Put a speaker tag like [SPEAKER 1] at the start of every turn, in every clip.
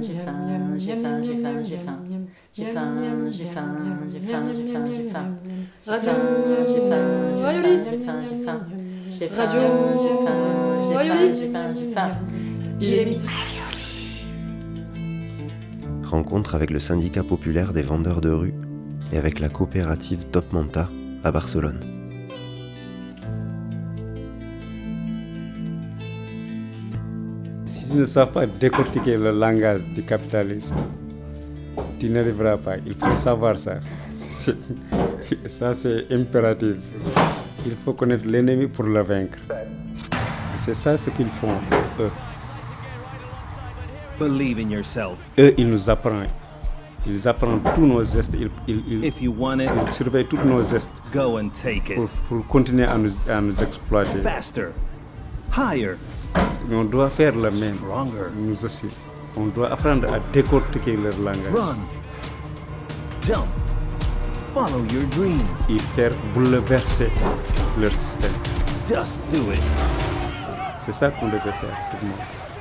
[SPEAKER 1] j'ai faim, j'ai faim, j'ai faim, j'ai faim. J'ai faim, j'ai faim, j'ai faim, j'ai faim, j'ai faim. J'ai faim, j'ai faim, j'ai faim, j'ai faim, j'ai faim. J'ai faim, j'ai faim, j'ai faim, j'ai faim, j'ai faim. Il est midi.
[SPEAKER 2] Rencontre avec le syndicat populaire des vendeurs de rue et avec la coopérative Top Manta à Barcelone.
[SPEAKER 3] Si tu ne sais pas décortiquer le langage du capitalisme, tu n'arriveras pas. Il faut savoir ça. Ça, c'est impératif. Il faut connaître l'ennemi pour le vaincre. C'est ça ce qu'ils font, eux.
[SPEAKER 4] Believe in yourself.
[SPEAKER 3] Eux, ils nous apprennent. Ils apprennent tous nos gestes.
[SPEAKER 4] If you want it,
[SPEAKER 3] Ils surveillent tous nos gestes
[SPEAKER 4] go and take it.
[SPEAKER 3] pour continuer à nous exploiter.
[SPEAKER 4] Faster. Higher.
[SPEAKER 3] On doit faire le même.
[SPEAKER 4] Stronger.
[SPEAKER 3] Nous aussi. On doit apprendre à décortiquer leur langage.
[SPEAKER 4] Run. Jump. Follow your dreams.
[SPEAKER 3] Et faire bouleverser leur système.
[SPEAKER 4] Just do it.
[SPEAKER 3] C'est ça qu'on devait faire, tout le monde.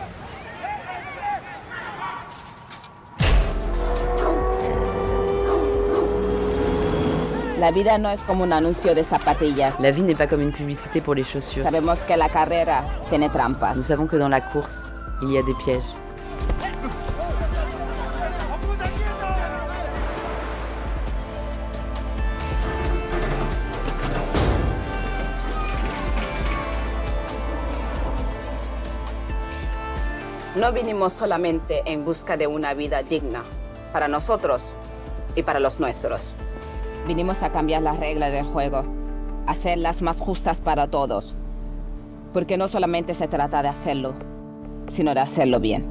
[SPEAKER 5] La vida no es como un anuncio de zapatillas.
[SPEAKER 6] La vie n'est pas comme une publicité pour les chaussures.
[SPEAKER 5] Sabemos que la carrera tiene trampas.
[SPEAKER 6] Nous savons que dans la course, il y a des pièges.
[SPEAKER 5] No vinimos solamente en busca de una vida digna para nosotros y para los nuestros. Vinimos a cambiar las reglas del juego, hacerlas más justas para todos. Porque no solamente se trata de hacerlo, sino de hacerlo bien.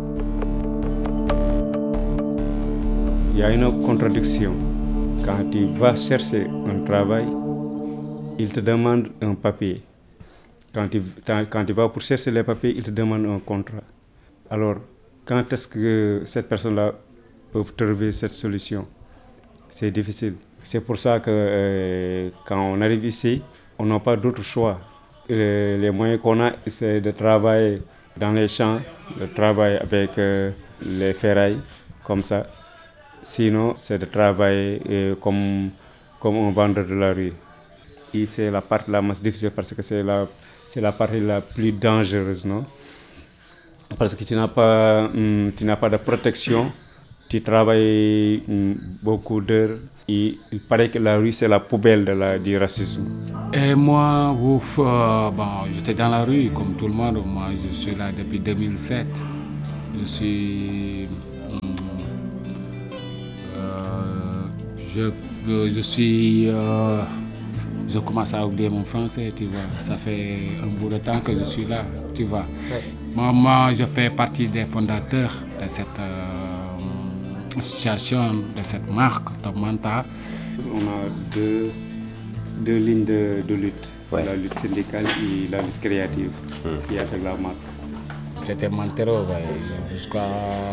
[SPEAKER 3] Il y a une contradiction. Quand tu vas chercher un travail, il te demande un papier. Quand tu vas pour chercher les papiers, il te demande un contrat. Alors, quand est-ce que cette personne-là peut trouver cette solution? C'est difficile. C'est pour ça que quand on arrive ici, on n'a pas d'autre choix. Les moyens qu'on a, c'est de travailler dans les champs, de travailler avec les ferrailles, comme ça. Sinon, c'est de travailler comme un vendeur de la rue. Et c'est la partie la plus difficile parce que c'est la partie la plus dangereuse, non? Parce que tu n'as pas de protection, tu travailles beaucoup d'heures et il paraît que la rue c'est la poubelle du racisme.
[SPEAKER 7] Et moi, j'étais dans la rue comme tout le monde. Moi, je suis là depuis 2007. Je commence à oublier mon français, tu vois. Ça fait un bout de temps que je suis là, tu vois. Ouais. Moi, je fais partie des fondateurs de cette association, de cette marque, Top Manta.
[SPEAKER 3] On a deux lignes de lutte. Ouais. La lutte syndicale et la lutte créative qui est avec la marque.
[SPEAKER 7] J'étais Montero jusqu'à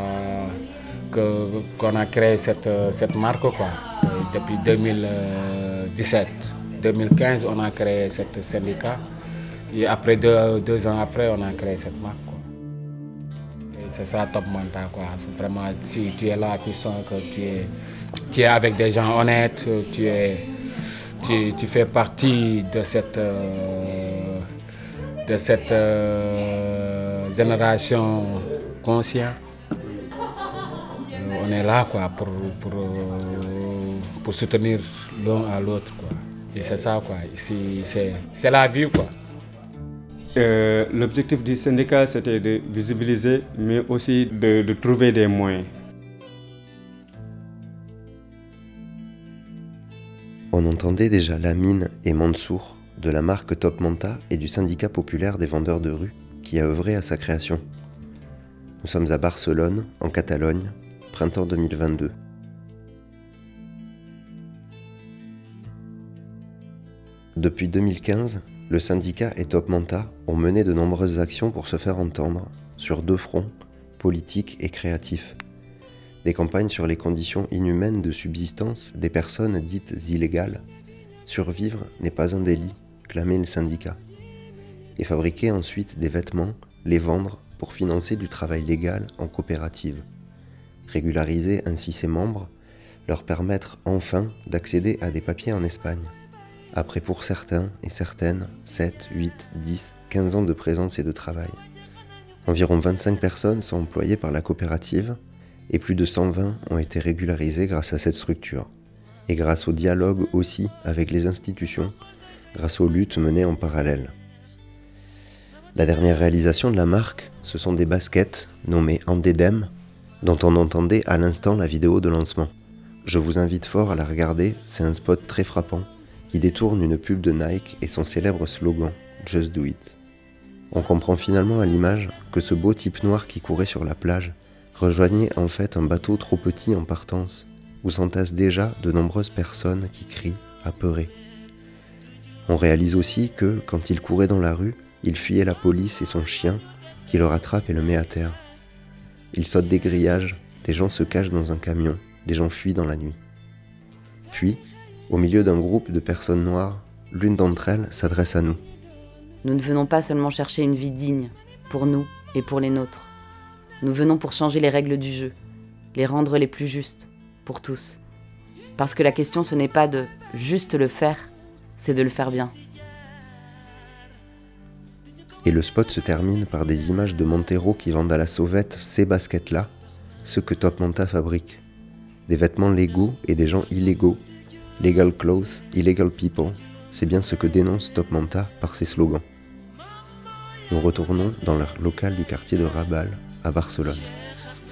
[SPEAKER 7] qu'on a créé cette marque, quoi. Depuis 2017. 2015, on a créé ce syndicat. Et après, deux ans après, on a créé cette marque. Quoi. C'est ça, Top Manta, quoi. C'est vraiment, si tu es là, tu sens que tu es avec des gens honnêtes, tu fais partie de cette génération consciente. On est là, quoi, pour soutenir l'un à l'autre, quoi. Et c'est ça, quoi. Ici, c'est la vie, quoi.
[SPEAKER 3] L'objectif du syndicat, c'était de visibiliser, mais aussi de trouver des moyens.
[SPEAKER 2] On entendait déjà Lamine et Mansour de la marque Top Manta et du syndicat populaire des vendeurs de rue qui a œuvré à sa création. Nous sommes à Barcelone, en Catalogne, printemps 2022. Depuis 2015, le syndicat et Top Manta ont mené de nombreuses actions pour se faire entendre sur deux fronts, politiques et créatifs. Des campagnes sur les conditions inhumaines de subsistance des personnes dites illégales. Survivre n'est pas un délit, clamait le syndicat. Et fabriquer ensuite des vêtements, les vendre pour financer du travail légal en coopérative. régulariser ainsi ses membres, leur permettre enfin d'accéder à des papiers en Espagne. Après pour certains et certaines 7, 8, 10, 15 ans de présence et de travail. Environ 25 personnes sont employées par la coopérative et plus de 120 ont été régularisées grâce à cette structure. Et grâce au dialogue aussi avec les institutions, grâce aux luttes menées en parallèle. La dernière réalisation de la marque, ce sont des baskets nommées Andedem, dont on entendait à l'instant la vidéo de lancement. Je vous invite fort à la regarder, c'est un spot très frappant, qui détourne une pub de Nike et son célèbre slogan « Just do it ». On comprend finalement à l'image que ce beau type noir qui courait sur la plage rejoignait en fait un bateau trop petit en partance, où s'entassent déjà de nombreuses personnes qui crient, apeurées. On réalise aussi que, quand il courait dans la rue, il fuyait la police et son chien, qui le rattrape et le met à terre. Il saute des grillages, des gens se cachent dans un camion, des gens fuient dans la nuit. Puis, au milieu d'un groupe de personnes noires, l'une d'entre elles s'adresse à nous.
[SPEAKER 6] Nous ne venons pas seulement chercher une vie digne, pour nous et pour les nôtres. Nous venons pour changer les règles du jeu, les rendre les plus justes, pour tous. Parce que la question, ce n'est pas de juste le faire, c'est de le faire bien.
[SPEAKER 2] Et le spot se termine par des images de Montero qui vendent à la sauvette ces baskets-là, ceux que Top Manta fabrique. Des vêtements légaux et des gens illégaux. Legal clothes, illegal people, c'est bien ce que dénonce Top Manta par ses slogans. Nous retournons dans leur local du quartier de Raval, à Barcelone.